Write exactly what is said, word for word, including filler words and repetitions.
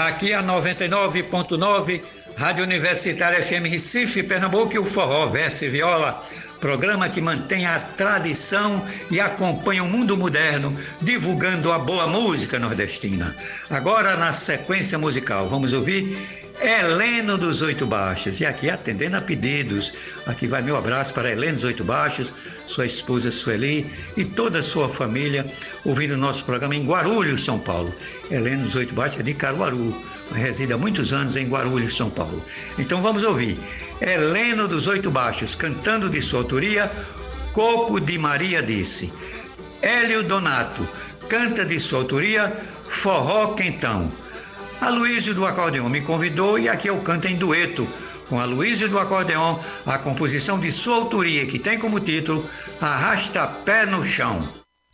Aqui a noventa e nove ponto nove, Rádio Universitária F M Recife, Pernambuco, e o Forró Verso e Viola, programa que mantém a tradição e acompanha o mundo moderno, divulgando a boa música nordestina. Agora, na sequência musical, vamos ouvir Heleno dos Oito Baixos. E aqui, atendendo a pedidos, aqui vai meu abraço para Heleno dos Oito Baixos, sua esposa Sueli e toda a sua família, ouvindo o nosso programa em Guarulhos, São Paulo. Heleno dos Oito Baixos é de Caruaru, mas reside há muitos anos em Guarulhos, São Paulo. Então vamos ouvir Heleno dos Oito Baixos, cantando de sua autoria, Coco de Maria Disse. Hélio Donato, canta de sua autoria, Forró Quentão. Aloysio do Acordeon me convidou e aqui eu canto em dueto com Aloysio do Acordeon, a composição de sua autoria, que tem como título Arrasta Pé no Chão.